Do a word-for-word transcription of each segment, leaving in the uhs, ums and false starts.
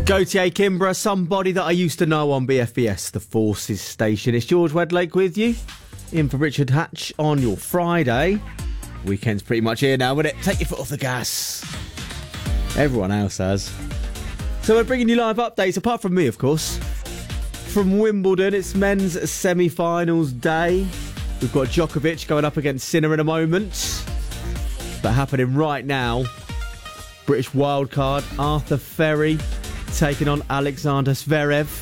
Gautier Kimbrough, somebody that I used to know on B F B S, the Forces Station. It's George Wedlake with you, in for Richard Hatch on your Friday. Weekend's pretty much here now, wouldn't it? Take your foot off the gas. Everyone else has. So we're bringing you live updates, apart from me, of course. From Wimbledon, it's men's semi-finals day. We've got Djokovic going up against Sinner in a moment. But happening right now, British wildcard Arthur Ferry taking on Alexander Zverev.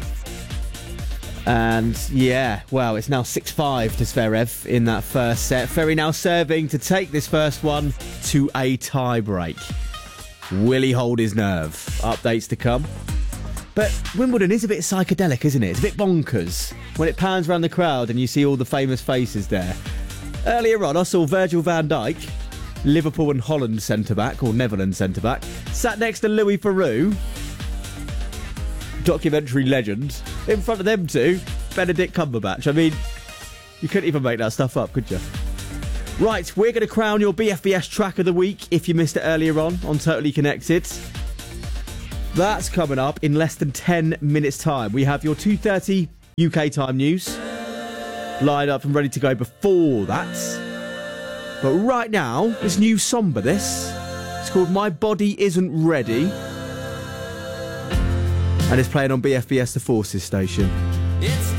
And yeah, well, it's now six five to Zverev in that first set. Ferry now serving to take this first one to a tie-break. Will he hold his nerve? Updates to come. But Wimbledon is a bit psychedelic, isn't it? It's a bit bonkers when it pans around the crowd and you see all the famous faces there. Earlier on, I saw Virgil van Dijk, Liverpool and Holland centre-back, or Netherlands centre-back, sat next to Louis Theroux, documentary legend. In front of them two, Benedict Cumberbatch. I mean, you couldn't even make that stuff up, could you? Right, we're going to crown your B F B S track of the week if you missed it earlier on, on Totally Connected. That's coming up in less than ten minutes' time. We have your two thirty U K time news lined up and ready to go before that. But right now, it's new somber, this. It's called My Body Isn't Ready. And it's playing on B F B S, the Forces Station. It's